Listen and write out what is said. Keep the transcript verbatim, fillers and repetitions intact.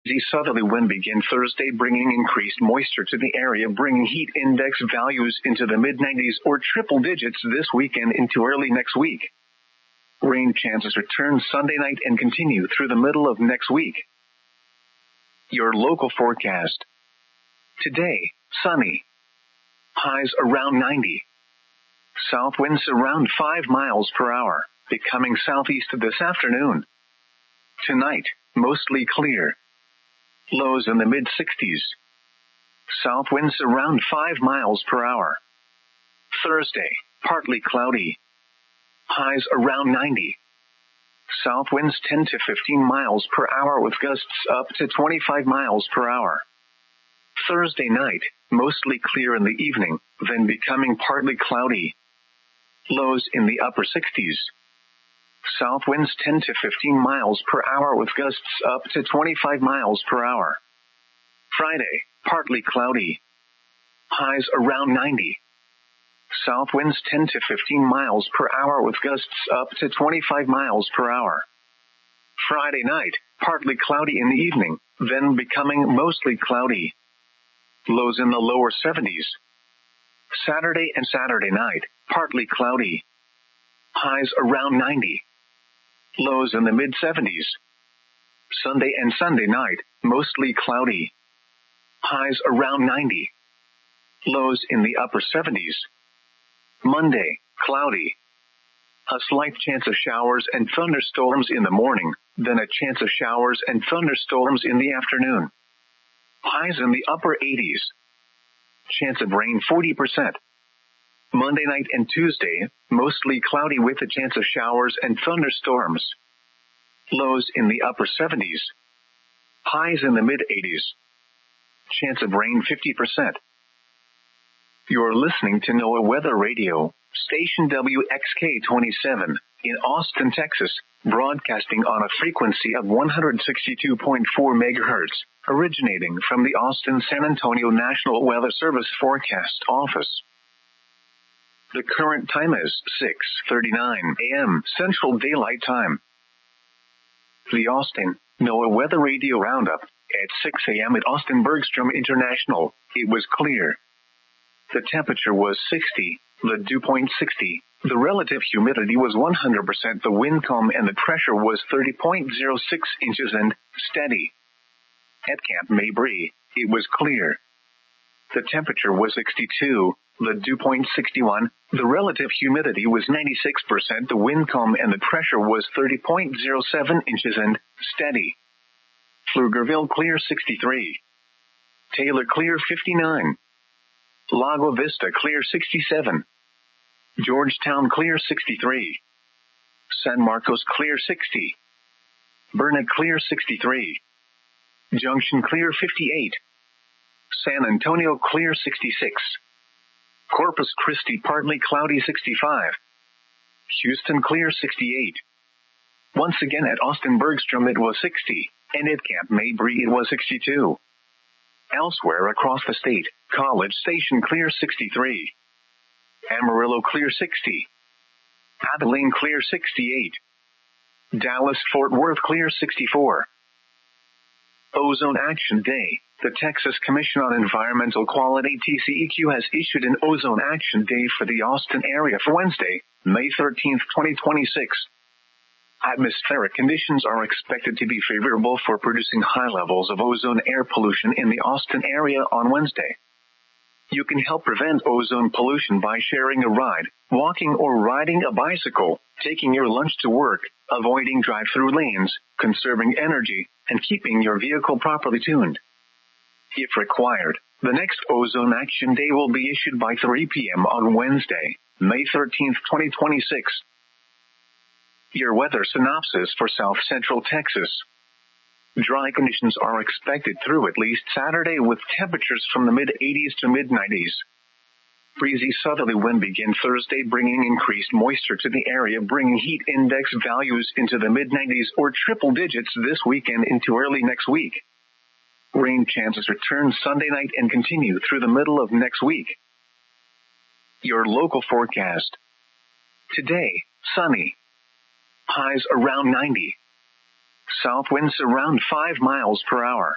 breezy southerly wind begin Thursday, bringing increased moisture to the area, bringing heat index values into the mid nineties or triple digits this weekend into early next week. Rain chances return Sunday night and continue through the middle of next week. Your local forecast. Today, sunny. Highs around ninety. South winds around five miles per hour, becoming southeast this afternoon. Tonight, mostly clear. Lows in the mid sixties. South winds around five miles per hour. Thursday, partly cloudy. Highs around ninety. South winds ten to fifteen miles per hour with gusts up to twenty-five miles per hour. Thursday night, mostly clear in the evening, then becoming partly cloudy. Lows in the upper sixties. South winds ten to fifteen miles per hour with gusts up to twenty-five miles per hour. Friday, partly cloudy. Highs around ninety. South winds ten to fifteen miles per hour with gusts up to twenty-five miles per hour. Friday night, partly cloudy in the evening, then becoming mostly cloudy. Lows in the lower seventies. Saturday and Saturday night, partly cloudy. Highs around ninety. Lows in the mid seventies. Sunday and Sunday night, mostly cloudy. Highs around ninety. Lows in the upper seventies. Monday, cloudy. A slight chance of showers and thunderstorms in the morning, then a chance of showers and thunderstorms in the afternoon. Highs in the upper eighties. Chance of rain forty percent. Monday night and Tuesday, mostly cloudy with a chance of showers and thunderstorms. Lows in the upper seventies. Highs in the mid eighties. Chance of rain fifty percent. You're listening to NOAA Weather Radio, station W X K twenty-seven, in Austin, Texas, broadcasting on a frequency of one hundred sixty-two point four megahertz, originating from the Austin San Antonio National Weather Service Forecast Office. The current time is six thirty-nine a.m. Central Daylight Time. The Austin NOAA Weather Radio Roundup. At six a.m. at Austin Bergstrom International, it was clear. The temperature was sixty, the dew point sixty, the relative humidity was one hundred percent, the wind calm and the pressure was thirty point zero six inches and steady. At Camp Mabry, it was clear. The temperature was sixty-two, the dew point sixty-one, the relative humidity was ninety-six percent, the wind calm and the pressure was thirty point zero seven inches and steady. Pflugerville clear sixty-three. Taylor clear fifty-nine. Lago Vista clear sixty-seven. Georgetown clear sixty-three. San Marcos clear sixty. Burnet clear sixty-three. Junction clear fifty-eight. San Antonio clear sixty-six. Corpus Christi partly cloudy sixty-five. Houston clear sixty-eight. Once again at Austin Bergstrom it was sixty, and at Camp Mabry it was sixty-two. Elsewhere across the state, College Station clear sixty-three. Amarillo clear sixty. Abilene clear sixty-eight. Dallas Fort Worth clear sixty-four. Ozone Action Day. The Texas Commission on Environmental Quality T C E Q has issued an Ozone Action Day for the Austin area for Wednesday, May thirteenth, twenty twenty-six. Atmospheric conditions are expected to be favorable for producing high levels of ozone air pollution in the Austin area on Wednesday. You can help prevent ozone pollution by sharing a ride, walking or riding a bicycle, taking your lunch to work, avoiding drive-through lanes, conserving energy, and keeping your vehicle properly tuned. If required, the next Ozone Action Day will be issued by three p.m. on Wednesday, May thirteenth, twenty twenty-six. Your weather synopsis for South Central Texas. Dry conditions are expected through at least Saturday with temperatures from the mid eighties to mid nineties. Breezy southerly wind begin Thursday, bringing increased moisture to the area, bringing heat index values into the mid nineties or triple digits this weekend into early next week. Rain chances return Sunday night and continue through the middle of next week. Your local forecast. Today, sunny. Highs around ninety. South winds around five miles per hour.